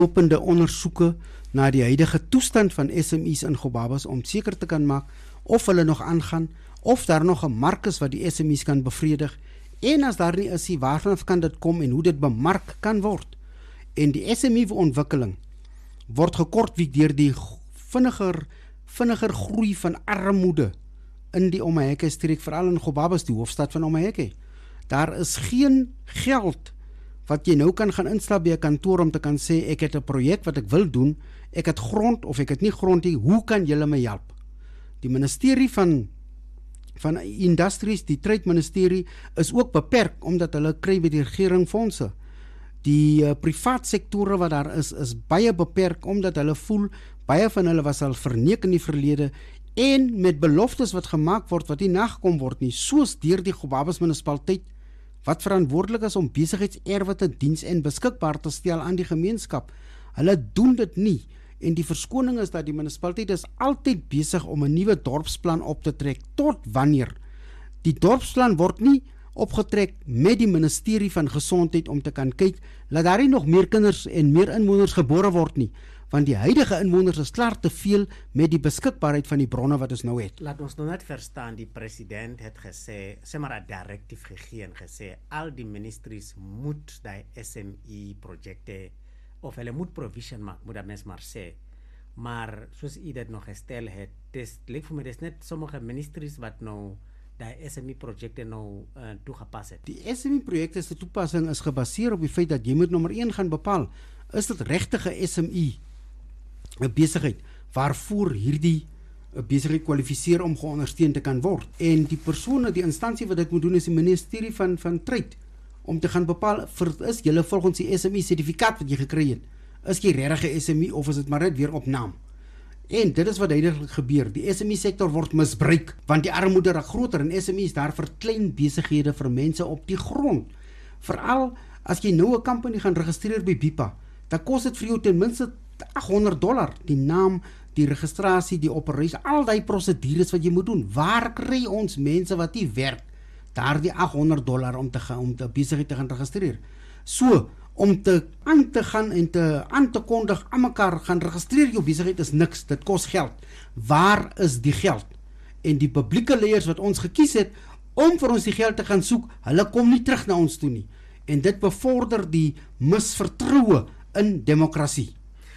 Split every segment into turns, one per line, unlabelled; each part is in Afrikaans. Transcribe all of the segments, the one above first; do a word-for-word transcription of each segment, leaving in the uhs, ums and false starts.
Opende ondersoeke na die huidige toestand van S M Es in Gobabis om seker te kan maak of hulle nog aangaan, of daar nog 'n mark is wat die S M Es kan bevredig, en as daar nie is, waarvan kan dit kom en hoe dit bemark kan word. En die S M E-ontwikkeling word gekortwiek deur die vinniger, vinniger groei van armoede in die Omaheke streek, veral in Gobabis, die hoofstad van Omaheke. Daar is geen geld wat jy nou kan gaan instap by 'n kantoor om te kan sê, ek het 'n projek wat ek wil doen, ek het grond of ek het nie grond nie, hoe kan julle my help? Die ministerie van van Industries, die Trade Ministerie, is ook beperk, omdat hulle kry by die regering fondse. Die uh, privaat sektore wat daar is, is baie beperk, omdat hulle voel, baie van hulle was al verneek in die verlede, en met beloftes wat gemaak word, wat nie nagekom word nie, soos deur die Gobabis munisipaliteit, wat verantwoordelik is om besigheidserwe te diens en beskikbaar te stel aan die gemeenskap. Hulle doen dit nie, en die verskoning is dat die munisipaliteit is altyd besig om 'n nuwe dorpsplan op te trek, tot wanneer. Die dorpsplan word nie opgetrek met die ministerie van gesondheid om te kan kyk, laat daar nie nog meer kinders en meer inwoners gebore word nie, want die huidige inwoners is klaar te veel met die beskikbaarheid van die bronne wat ons nou het.
Laat ons nou net verstaan, die president het gesê, sê maar 'n directief gegee en gesê, al die ministries moet die S M E-projekte, of hulle moet provision maak, moet dat mens maar sê. Maar, soos u dit nog gestel het, dis, lyk vir my, dis net sommige ministries wat nou die S M E-projekte nou uh, toegepas het.
Die S M E-projekte se toepassing is gebaseer op die feit dat jy moet nommer een gaan bepaal, is dit regtige S M E 'n besigheid waarvoor hierdie besigheid kwalifiseer om geondersteun te kan word. En die persone, die instansie wat dit moet doen, is die ministerie van van Trade, om te gaan bepaal, vir, is julle volgens die S M E-sertifikaat wat jy gekry het, is jy regtig 'n S M E of is dit maar net weer op naam? En dit is wat duidelik gebeur. Die S M E-sektor word misbruik, want die armoede raak groter en S M E is daar vir klein besighede vir mense op die grond. Veral as jy nou 'n company gaan registreer by BIPA, dan kos dit vir jou ten minste aghonderd dollar, die naam, die registrasie, die operasie, al die prosedures wat jy moet doen. Waar kry ons mense wat nie werk, daar die aghonderd dollar om te gaan, om te besigheid te gaan registreer? So, om te aan te gaan en te aan te kondig aan mekaar gaan registreer jou besigheid is niks, dit kos geld. Waar is die geld? En die publieke leiers wat ons gekies het om vir ons die geld te gaan soek, hulle kom nie terug na ons toe nie. En dit bevorder die misvertroue in demokrasie.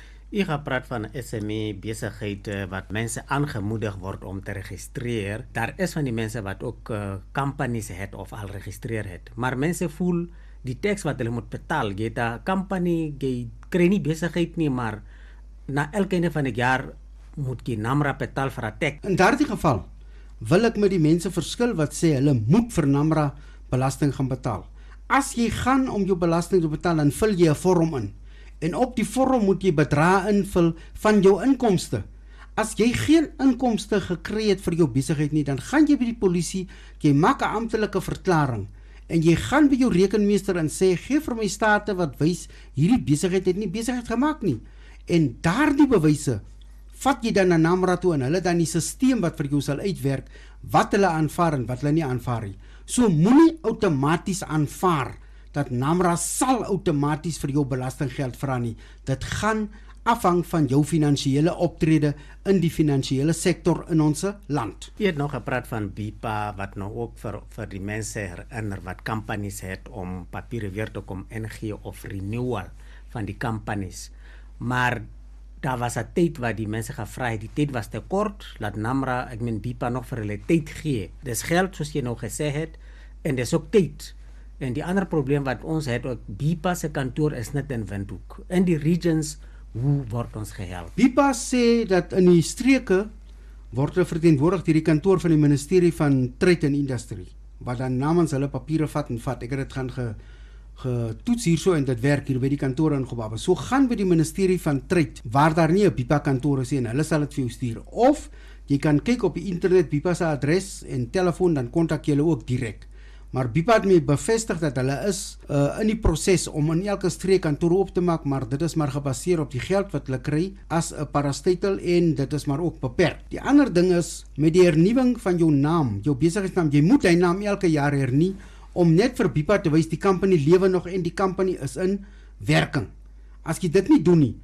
U gaan praat van S M E-besigheid wat mense aangemoedig word om te registreer. Daar is van die mense wat ook uh, companies het of al registreer het. Maar mense voel die tax wat hulle moet betaal. Jy het 'n company, jy kry nie besigheid nie, maar na elke einde van die jaar moet jy NAMRA betaal vir 'n tax.
In daardie geval wil ek met die mense verskil wat sê hulle moet vir NAMRA belasting gaan betaal. As jy gaan om jou belasting te betaal, dan vul jy 'n vorm in. En op die vorm moet jy bedrae invul van jou inkomste. As jy geen inkomste gekry het vir jou besigheid nie, dan gaan jy by die polisie, jy maak 'n amptelike verklaring en jy gaan by jou rekenmeester en sê, gee vir my state wat wys hierdie besigheid het nie besigheid gemaak nie. En daardie bewyse vat jy dan na NAMRA toe en hulle dan die stelsel wat vir jou sal uitwerk wat hulle aanvaar en wat hulle nie aanvaar nie. So moenie outomaties aanvaar dat NAMRA sal outomaties vir jou belastinggeld vra nie. Dit gaan afhang van jou finansiële optrede in die finansiële sektor in ons land.
Jy het nog gepraat van BIPA wat nou ook vir vir die mense herinner wat companies het om papiere weer te kom ingee of renewal van die companies. Maar daar was 'n tyd wat die mense gevra het, die tyd was te kort, laat NAMRA, ek meen BIPA nog vir hulle tyd gee. Dis geld soos jy nou gesê het en dis ook tyd. En die ander probleem wat ons het, ook BIPA se kantoor is net in Windhoek. In die regions, hoe word ons gehelp?
BIPA sê dat in die streke word hulle verteenwoordig deur die kantoor van die ministerie van Trade en Industrie, wat dan namens hulle papiere vat en vat. Ek het dit gaan ge, getoets hierso en dit werk hier by die kantoor in Gobabis. So gaan by die ministerie van Trade, waar daar nie 'n BIPA kantoor is en hulle sal dit vir jou stuur. Of jy kan kyk op die internet BIPA se adres en telefoon, dan kontak jy hulle ook direk. Maar BIPA het my bevestig dat hulle is uh, in die proses om in elke streek kantore op te maak, maar dit is maar gebaseer op die geld wat hulle kry as 'n parastatal en dit is maar ook beperk. Die ander ding is, met die hernuwing van jou naam, jou besigheidsnaam, jy moet hy naam elke jaar hernie, om net vir BIPA te wys die company lewe nog en die company is in werking. As jy dit nie doen nie,